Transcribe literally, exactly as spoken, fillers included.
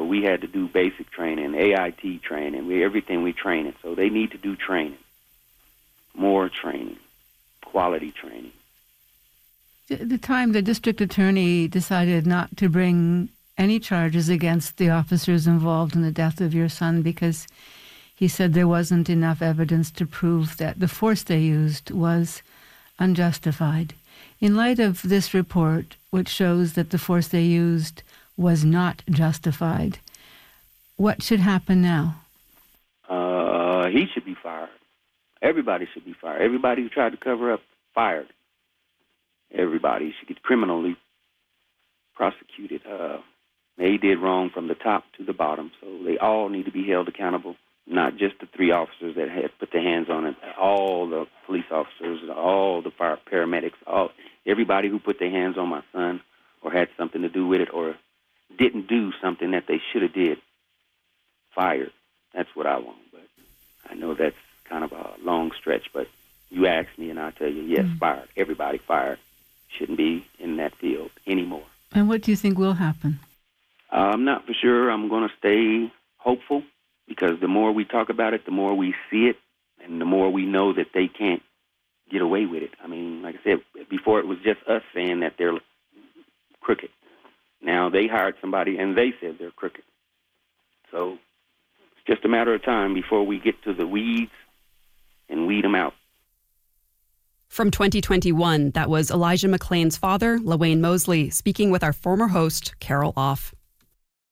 we had to do basic training, A I T training, we, everything we training. So they need to do training, more training, quality training. At the time, the district attorney decided not to bring any charges against the officers involved in the death of your son because he said there wasn't enough evidence to prove that the force they used was unjustified. In light of this report, which shows that the force they used was not justified, what should happen now? Uh, he should be fired. Everybody should be fired. Everybody who tried to cover up, fired. Everybody should get criminally prosecuted. Uh, they did wrong from the top to the bottom, so they all need to be held accountable, not just the three officers that had put their hands on it, all the police officers, all the fire paramedics, all everybody who put their hands on my son or had something to do with it or didn't do something that they should have did, fired. That's what I want. But I know that's kind of a long stretch, but you ask me and I'll tell you, yes, mm-hmm. fired. Everybody fired. Shouldn't be in that field anymore. And what do you think will happen? Uh, I'm not for sure. I'm going to stay hopeful because the more we talk about it, the more we see it, and the more we know that they can't get away with it. I mean, like I said, before it was just us saying that they're crooked. Now they hired somebody and they said they're crooked. So it's just a matter of time before we get to the weeds and weed them out. From twenty twenty-one, that was Elijah McClain's father, LaWayne Mosley, speaking with our former host, Carol Off.